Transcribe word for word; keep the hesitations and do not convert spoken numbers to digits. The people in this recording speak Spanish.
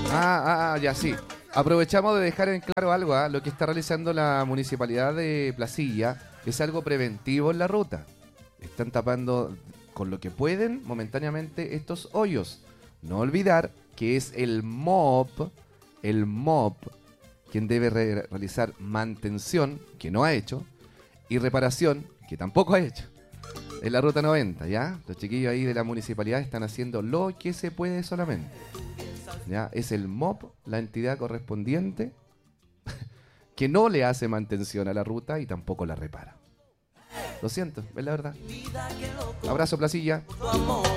Ah, ah, ah, ya sí. Aprovechamos de dejar en claro algo, ¿ah? Lo que está realizando la municipalidad de Placilla es algo preventivo en la ruta. Están tapando con lo que pueden momentáneamente estos hoyos. No olvidar que es el M O P, el M O P, quien debe re- realizar mantención, que no ha hecho, y reparación, que tampoco ha hecho. En la ruta noventa, ¿ya? Los chiquillos ahí de la municipalidad están haciendo lo que se puede solamente. ¿Ya? Es el M O P, la entidad correspondiente, que no le hace mantención a la ruta y tampoco la repara. Lo siento, es la verdad. Abrazo, Placilla.